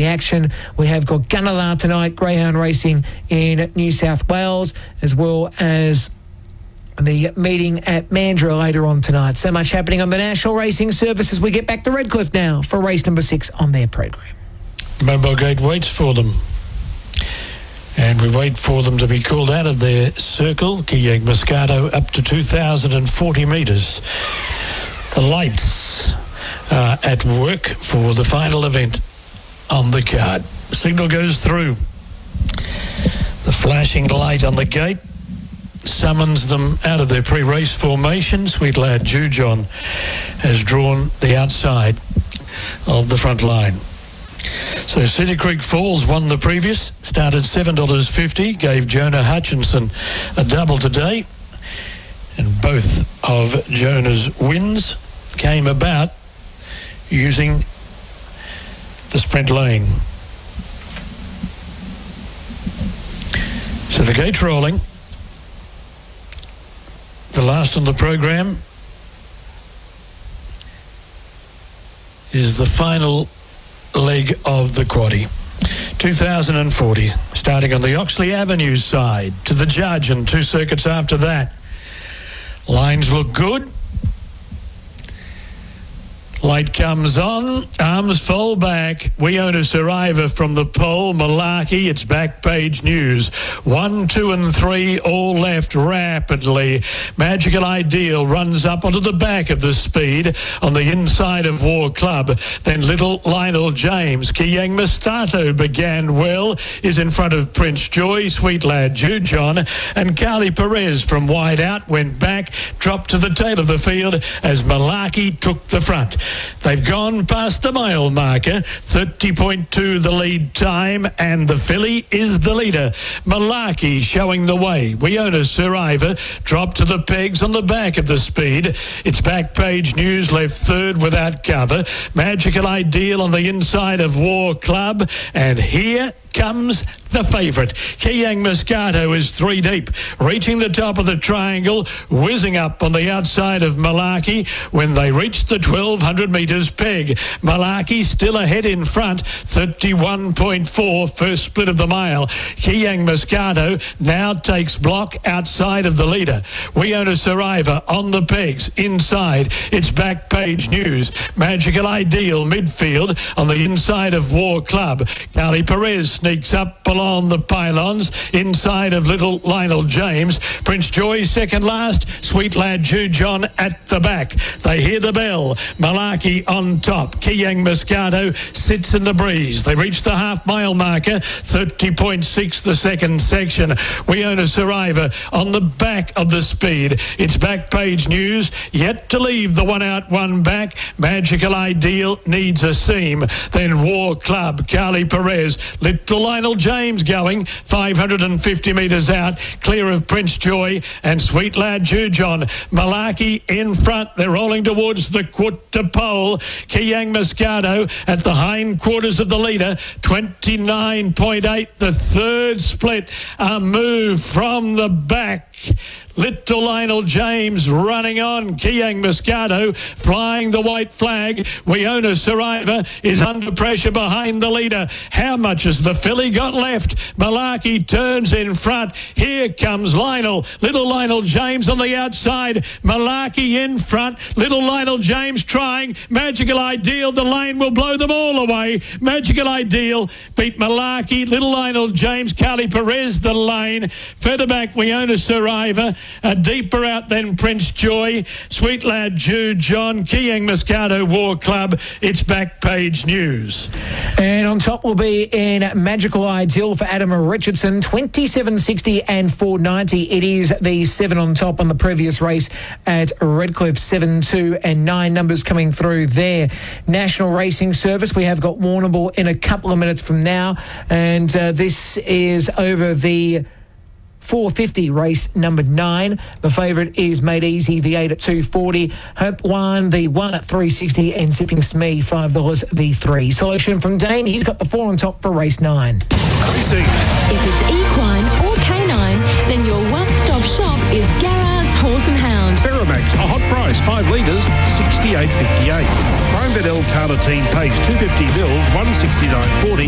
the action. We have got Gunnedah tonight, greyhound racing in New South Wales, as well as the meeting at Mandurah later on tonight. So much happening on the National Racing Service as we get back to Redcliffe now for race number 6 on their program. Mobile Gate waits for them. And we wait for them to be called out of their circle. Kiyang Moscato up to 2,040 metres. The lights are at work for the final event on the card. Signal goes through. The flashing light on the gate summons them out of their pre-race formation. Sweet Lad Jujon has drawn the outside of the front line. So City Creek Falls won the previous, started $7.50, gave Jonah Hutchinson a double today. And both of Jonah's wins came about using the sprint lane. So the gate's rolling. The last on the program is the final leg of the quaddie. 2,040, starting on the Oxley Avenue side to the Judge and 2 circuits after that. Lines look good. Light comes on, arms fall back. We own a survivor from the pole. Malarkey, it's back page news. 1, 2 and 3 all left rapidly. Magical Ideal runs up onto the back of the speed on the inside of War Club. Then Little Lionel James. Kiyang Moscato began well, is in front of Prince Joy, Sweet Lad Jujon, and Carly Perez from wide out went back, dropped to the tail of the field as Malarkey took the front. They've gone past the mile marker, 30.2 the lead time, and the filly is the leader. Malarkey showing the way. We own a survivor, dropped to the pegs on the back of the speed. It's back page news, left third without cover. Magical Ideal on the inside of War Club, and here comes the favourite. Kiyang Moscato is 3 deep, reaching the top of the triangle, whizzing up on the outside of Malarkey when they reach the 1,200 metres peg. Malarkey still ahead in front, 31.4 first split of the mile. Kiyang Moscato now takes block outside of the leader. We own a survivor on the pegs inside. It's back page news. Magical Ideal midfield on the inside of War Club. Carly Perez sneaks up along the pylons inside of Little Lionel James. Prince Joy second last. Sweet Lad Jujon at the back. They hear the bell. Malarkey on top. Kiyang Moscato sits in the breeze. They reach the half-mile marker, 30.6 the second section. We own a survivor on the back of the speed. It's back page news. Yet to leave the one out, one back. Magical Ideal needs a seam. Then War Club. Carly Perez. Little Lionel James going 550 metres out, clear of Prince Joy and Sweet Lad Jujon. Malarkey in front. They're rolling towards the quarter pole. Kiyang Moscato at the hind quarters of the leader, 29.8 the third split. A move from the back. Little Lionel James running on. Kiyang Moscato flying the white flag. We own a survivor is under pressure behind the leader. How much has the filly got left? Malarkey turns in front. Here comes Lionel. Little Lionel James on the outside. Malarkey in front. Little Lionel James trying. Magical Ideal. The lane will blow them all away. Magical Ideal beat Malarkey. Little Lionel James. Carly Perez the lane. Further back we own a survivor. Deeper out than Prince Joy. Sweet Lad Jujon. Kiyang Moscato War Club. It's back page news. And on top will be in Magical Ideal for Adam Richardson, 27.60 and 4.90. It is the 7 on top on the previous race at Redcliffe, 7, 2 and 9 numbers coming through there. National Racing Service, we have got Warrnambool in a couple of minutes from now, and this is over the 450 race number 9. The favourite is Made Easy, the 8 at 240. Hope 1, the 1 at 360, and Sipping Smee, $5 the 3. Selection from Dane. He's got the 4 on top for race 9. If it's equine or canine, then your one-stop shop is Garrard's Horse and Hound. Ferromax, a hot price, 5 litres, $68.58. Prime Vidal carnitine pays $250 mils, $169.40.